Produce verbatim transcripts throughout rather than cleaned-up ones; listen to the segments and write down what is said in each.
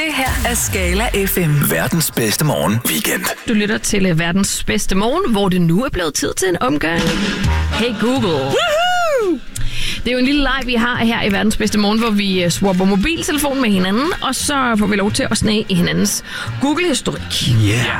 Det her er Skala F M. Verdens bedste morgen weekend. Du lytter til uh, verdens bedste morgen, hvor det nu er blevet tid til en omgang. Hey Google. Woohoo! Det er jo en lille leg, vi har her i verdens bedste morgen, hvor vi uh, swapper mobiltelefon med hinanden, og så får vi lov til at snage i hinandens Google-historik. Ja. Yeah.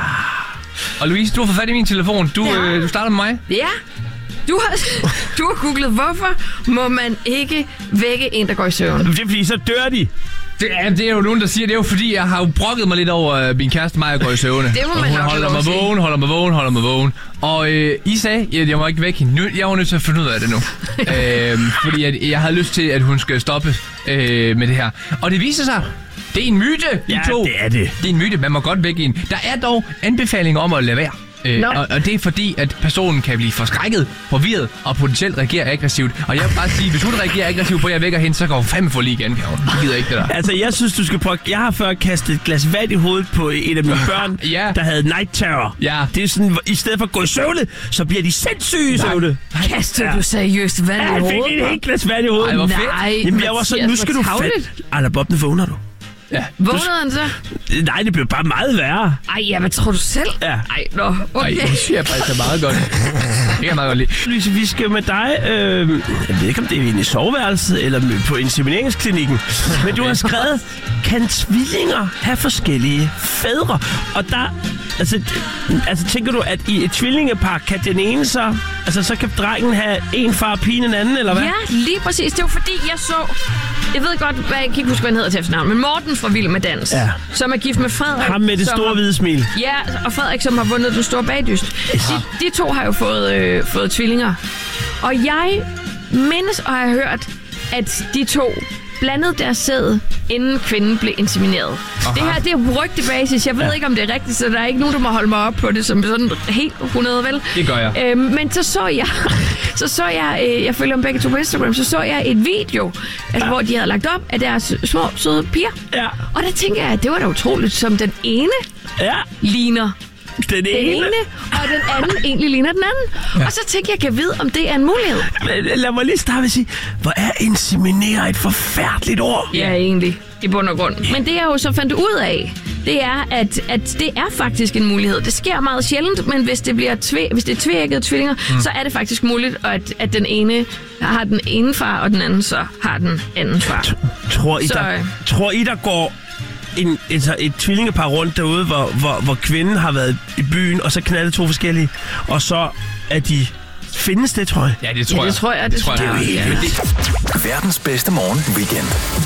Og Louise, du har fået fat i min telefon. Du, Ja. øh, du starter med mig. Ja. Du har, du har googlet, hvorfor må man ikke vække en, der går i søvn? Det er fordi, så dør de. Det er, det er jo nogen, der siger, det er jo fordi, jeg har jo brokket mig lidt over øh, min kæreste mig, og går i søvne. Det må og man hun nok holder lov mig at sige. vågen, holder mig vågen, holder mig vågen. Og øh, I sagde, at jeg må ikke vække hende. Nu, jeg var nødt til at finde ud af det nu. øh, fordi at, jeg havde lyst til, at hun skal stoppe øh, med det her. Og det viser sig, det er en myte, de Ja, to. det er det. Det er en myte, man må godt vække en. Der er dog anbefalinger om at lade være. Øh, Nå. og, og det er fordi, at personen kan blive forskrækket, forvirret og potentielt reagere aggressivt. Og jeg vil bare sige, hvis hun reagerer aggressivt på, at jeg vækker hende, så går hun fandme for lige igen. Jeg gider ikke det der. Altså, jeg synes, du skal prøve... Jeg har før kastet et glas vand i hovedet på et af mine børn, Ja. der havde night terror. Ja. Det er sådan, i stedet for at gå i søvne, så bliver de sindssyge i søvne. Kaster du seriøst vand i Ja, jeg fik hovedet? et helt glas vand i hovedet. Ej, hvor fedt. Nej, Jamen, jeg var sådan, nu skal du fat... fat... Ej, Bob, nu vågner du. Ja. Vågnede han så? Nej, det blev bare meget værre. Ej, ja, hvad tror du selv? Ja. Ej, nå, Ej, okay. det synes jeg faktisk er meget godt. Det kan jeg meget godt lide. Louise, vi skal med dig, øh, jeg ved ikke, om det er inde i soveværelset eller på insemineringsklinikken, men du har skrevet, kan tvillinger have forskellige fædre? Og der, altså, altså tænker du, at i et tvillingepar, kan den ene så, altså så kan drengen have en far og pigen en anden, eller hvad? Ja, lige præcis. Det var fordi, jeg så... Jeg ved godt, hvad jeg kan ikke huske, hvad han hedder til efternavn, men Morten fra Vild med Dans, Ja. som er gift med Frederik. Ham med det som store har- hvide smil. Ja, og Frederik, som har vundet den store bagdyst. De, de to har jo fået, øh, fået tvillinger. Og jeg mindes og har hørt, at de to blandede deres sæd, inden kvinden blev insemineret. Aha. Det her, det er rygtebasis. Jeg ved ja. ikke, om det er rigtigt, så der er ikke nogen, der må holde mig op på det som sådan helt hundrede, vel? Det gør jeg. Øhm, men så så jeg, så så jeg, øh, jeg følger dem begge to på Instagram, så så jeg et video, altså, ja. hvor de havde lagt op af deres små, søde piger. Ja. Og der tænker jeg, at det var da utroligt, som den ene Ja, ligner den den ene. ene, og den anden egentlig ligner den anden. Ja. Og så tænker jeg, kan vide, om det er en mulighed. Men lad mig lige starte med at sige, hvor er inseminere et forfærdeligt ord. Ja, egentlig, i bund og grund. Men det jeg jo så fandt ud af, det er, at, at det er faktisk en mulighed. Det sker meget sjældent, men hvis det, bliver tvæ, hvis det er tvækkede tvillinger, mm. så er det faktisk muligt, at, at den ene har den ene far, og den anden så har den anden far. Tror I, Så, der, øh. tror I, der går en, et, et tvillingepar rundt derude, hvor, hvor, hvor kvinden har været i byen, og så knaldet to forskellige, og så er de... Findes det, tror jeg? Ja, det tror Ja, jeg. det tror jeg, det tror jeg. jeg. Ja. Verdens bedste morgen weekend.